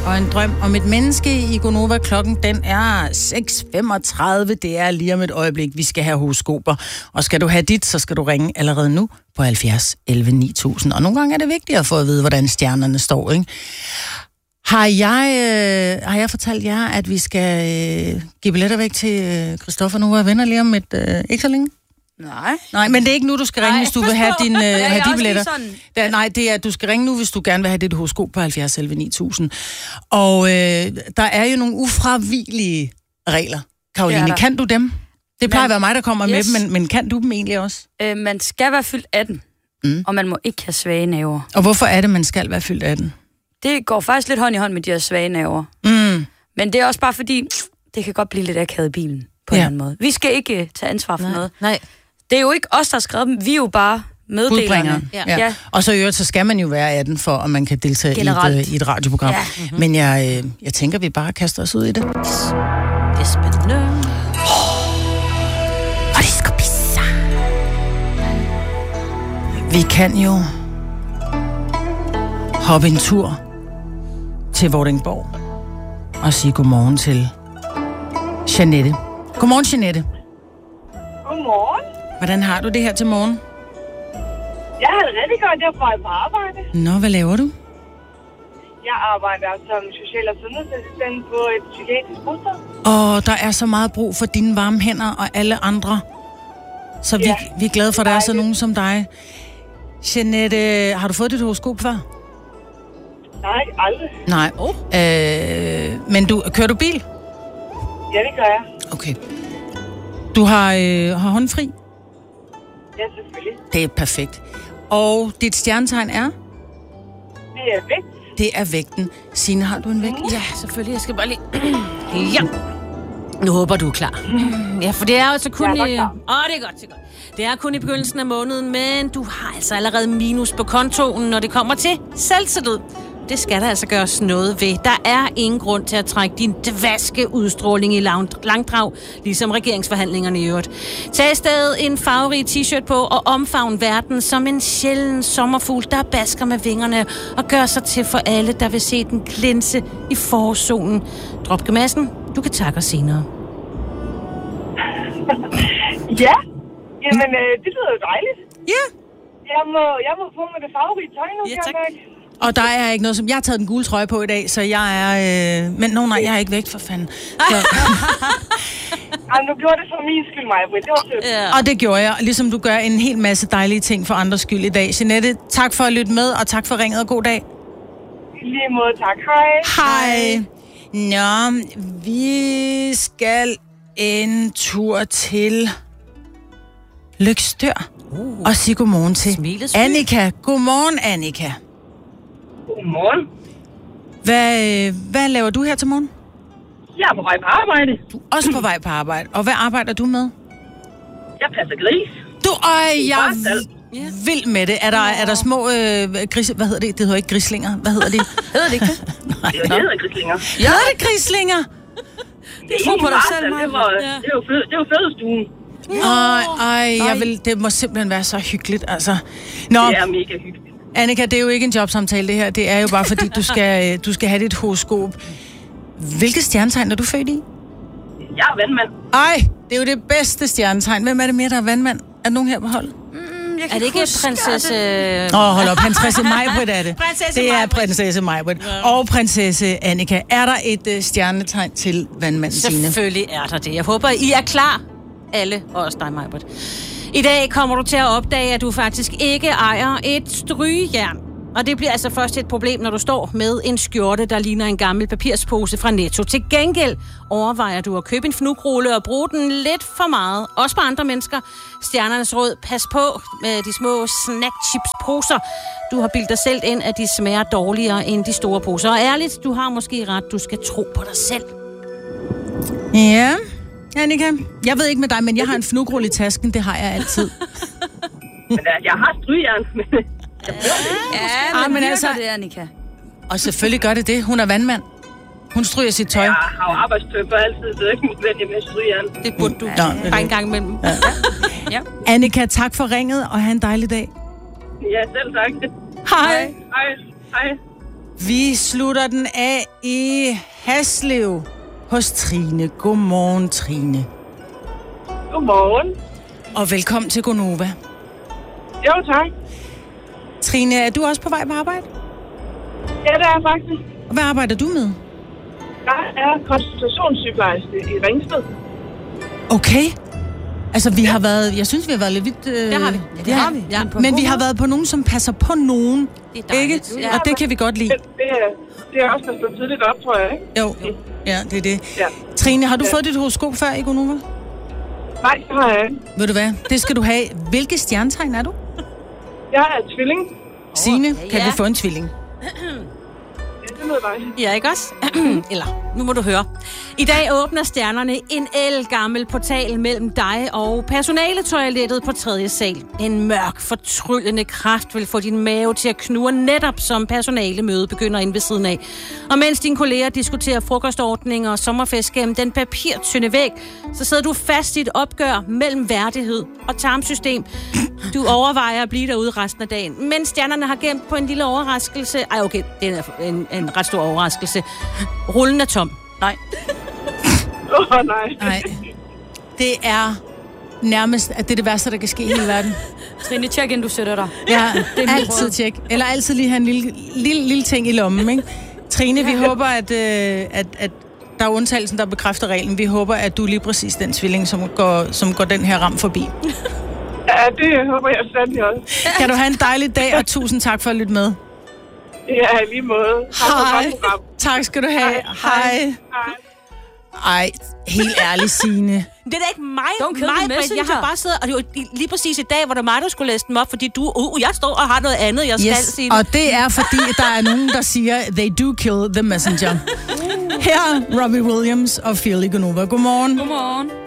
og en drøm om et menneske i Gonova. Klokken, den er 6.35. Det er lige om et øjeblik, vi skal have horoskoper. Og skal du have dit, så skal du ringe allerede nu på 70 11 9000. Og nogle gange er det vigtigt at få at vide, hvordan stjernerne står, ikke? Har jeg fortalt jer, at vi skal give billetter væk til Christoffer nu, og venner lige om ikke så længe? Nej, men det er ikke nu, du skal ringe, hvis du vil have have de billetter. Nej, det er, du skal ringe nu, hvis du gerne vil have dit horoskop på 70 11 9000. Og der er jo nogle ufravigelige regler. Karoline, kan du dem? Det plejer at være mig, der kommer med dem, men kan du dem egentlig også? Man skal være fyldt 18, og man må ikke have svage naver. Og hvorfor er det, man skal være fyldt 18? Det går faktisk lidt hånd i hånd med de her svage naver. Men det er også bare fordi, det kan godt blive lidt akavet i bilen på en eller anden måde. Vi skal ikke tage ansvar for noget. Nej. Det er jo ikke os, der har skrevet dem. Vi er jo bare meddelerne. Ja. Og så i øvrigt, så skal man jo være 18 for, at man kan deltage i et radioprogram. Ja. Men jeg tænker, vi bare kaster os ud i det. Det er spændende. Og det skal pisse. Vi kan jo hoppe en tur til Vordingborg og sige godmorgen til Jeanette. Godmorgen, Jeanette. Godmorgen. Hvordan har du det her til morgen? Jeg har det rigtig godt. Jeg er på arbejde. Nå, hvad laver du? Jeg arbejder som social- og sundhedsassistent på et psykiatrisk bosted. Og der er så meget brug for dine varme hænder og alle andre. Så vi er glade for, at der er så nogen som dig. Jeanette, har du fået dit horoskop før? Nej, aldrig. Nej. Men kører du bil? Ja, det gør jeg. Okay. Du har hånden fri? Ja, selvfølgelig. Det er perfekt. Og dit stjernetegn er? Det er vægt. Det er vægten. Signe, har du en vægt? Ja, selvfølgelig. Jeg skal bare lige... Ja. Nu håber du er klar. Ja, for det er altså kun i... det er godt. Det er kun i begyndelsen af måneden, men du har altså allerede minus på kontoen, når det kommer til selvtillid. Det skal der altså gøres noget ved. Der er ingen grund til at trække din dvaske udstråling i langdrag, ligesom regeringsforhandlingerne i øvrigt. Tag i stedet en farverig t-shirt på og omfavn verden som en sjælden sommerfugl, der basker med vingerne og gør sig til for alle, der vil se den glinse i forsolen. Drop gemassen. Du kan takke os senere. Ja, jamen det lyder jo dejligt. Ja. Jeg må få med det farverige tøj nu, ja, tak. Og der er ikke noget som... Jeg har taget den gule trøje på i dag, så jeg er... Men nej, jeg er ikke væk, for fanden. Så... Jamen, du gjorde det for min skyld, Maja. Det var sødt. Ja. Og det gjorde jeg, ligesom du gør en hel masse dejlige ting for andres skyld i dag. Jeanette, tak for at lytte med, og tak for ringet, og god dag. I lige måde, tak. Hej. Nå, vi skal en tur til Løgstør og sige godmorgen til Annika. Godmorgen, Annika. Godmorgen. Hvad laver du her til morgen? Jeg er på vej på arbejde. Du er også på vej på arbejde. Og hvad arbejder du med? Jeg passer gris. Jeg er vild med det. Er der små grise... Hvad hedder det? Det hedder ikke grislinger. Hvad hedder det? Hedder det ikke det? Nej, det hedder grislinger. Ja, det er grislinger. Det er på dig selv, Maja. Det er jo fødestuen. Det må simpelthen være så hyggeligt, altså. Nå, det er mega hyggeligt. Annika, det er jo ikke en jobsamtale, det her. Det er jo bare fordi, du skal have dit horoskop. Hvilket stjernetegn er du født i? Jeg er vandmand. Det er jo det bedste stjernetegn. Hvem er det mere, der er vandmand? Er der nogen her på holdet? Er det ikke prinsesse... Hold op, prinsesse Majbrit er det. Det er prinsesse Majbrit. Og prinsesse Annika. Er der et stjernetegn til vandmanden, Signe? Selvfølgelig er der det. Jeg håber, I er klar. Alle, og også dig, Majbrit. I dag kommer du til at opdage, at du faktisk ikke ejer et strygejern. Og det bliver altså først et problem, når du står med en skjorte, der ligner en gammel papirspose fra Netto. Til gengæld overvejer du at købe en fnugrulle og bruge den lidt for meget. Også på andre mennesker. Stjernernes råd, pas på med de små snackchips-poser. Du har bildt dig selv ind, at de smager dårligere end de store poser. Og ærligt, du har måske ret. Du skal tro på dig selv. Ja, Annika. Jeg ved ikke med dig, men jeg har en fnugrulle i tasken. Det har jeg altid. Men jeg har strygejern, men... men altså det, Annika. Og selvfølgelig gør det. Hun er vandmand. Hun stryger sit tøj. Jeg har jo arbejdstøj på altid, så det er ikke nødvendigt med strygejern. Det burde du bare en gang imellem. Ja. Annika, tak for ringet, og have en dejlig dag. Ja, selv tak. Hej. Vi slutter den af i Haslev hos Trine. Godmorgen, Trine. Godmorgen. Og velkommen til Gonova. Jo, tak. Trine, er du også på vej på arbejde? Ja, det er jeg faktisk. Og hvad arbejder du med? Jeg er konsultationssygeplejerske i Ringsted. Okay. Altså, vi har været... Jeg synes, vi har været lidt vidt... Det har vi. Det har vi. Ja. Men vi har været på nogen, som passer på nogen. Det er ikke? Ja. Og det kan vi godt lide. Det er også, der står tidligt op, tror jeg, ikke? Jo. Ja, det er det. Ja. Trine, har du fået dit horoskop før i Gonova? Nej, det har jeg ikke. Ved du hvad? Det skal du have. Hvilke stjernetegn er du? Jeg er tvilling. Signe, kan vi få en tvilling? Ja, det ved jeg. Ja, ikke også? Eller, nu må du høre. I dag åbner stjernerne en ældgammel portal mellem dig og personaletoilettet på 3. sal. En mørk, fortryllende kraft vil få din mave til at knurre netop som personalemøde begynder inde ved siden af. Og mens dine kolleger diskuterer frokostordninger og sommerfest gennem den papirtynde væg, så sidder du fast i et opgør mellem værdighed og tarmsystem. Du overvejer at blive derude resten af dagen. Men stjernerne har gemt på en lille overraskelse. Ej, okay, det er en ret stor overraskelse. Rullen er tom. Nej. Nej. Det er nærmest, at det er det værste, der kan ske i hele verden. Trine, tjek ind, du sætter dig. Ja, altid tjek. Eller altid lige have en lille ting i lommen, ikke? Trine, vi håber, at der er undtagelsen, der bekræfter reglen. Vi håber, at du er lige præcis den tvilling, som går den her ram forbi. Ja, det håber jeg sandelig også. Kan du have en dejlig dag, og tusind tak for at lytte med. Ja, lige måde. Hej. Tak skal du have. Hej. Ej, helt ærligt, Signe. Det er da ikke mig. Don't kill the messenger. Jeg har bare siddet, og det var lige præcis i dag, hvor der mig, der skulle læse dem op, fordi jeg står og har noget andet, jeg skal sige. Og det er, fordi der er nogen, der siger, they do kill the messenger. Her er Robbie Williams og Feel i Gonova. Godmorgen. Godmorgen.